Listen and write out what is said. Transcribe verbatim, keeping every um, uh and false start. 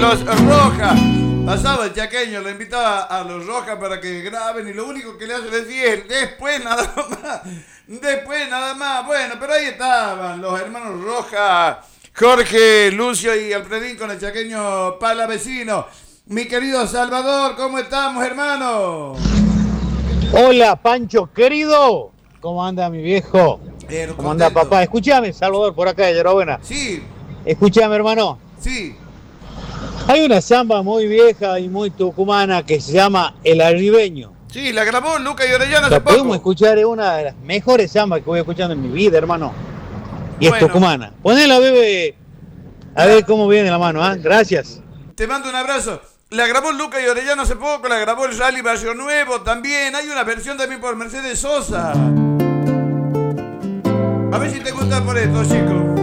los Rojas. Pasaba el chaqueño, le invitaba a los Rojas para que graben y lo único que le hace decir, después nada más, después nada más. Bueno, pero ahí estaban los hermanos Rojas, Jorge, Lucio y Alfredín con el chaqueño palavecino. Mi querido Salvador, ¿cómo estamos, hermano? Hola, Pancho, querido. ¿Cómo anda mi viejo? Eh, ¿Cómo anda, papá? Escúchame, Salvador, por acá de Llorobena. Sí. Escúchame, hermano. Sí. Hay una samba muy vieja y muy tucumana que se llama El Arribeño. Sí, la grabó Luca y Orellana hace La podemos poco. escuchar, es una de las mejores zambas que voy escuchando en mi vida, hermano. Y Bueno. es tucumana. Ponela, bebé, a ver cómo viene la mano, ¿ah? ¿eh? Gracias. Te mando un abrazo. La grabó Luca y Orellana hace poco, la grabó el Rally Barrio Nuevo también. Hay una versión también por Mercedes Sosa. A ver si te gusta por esto, chicos.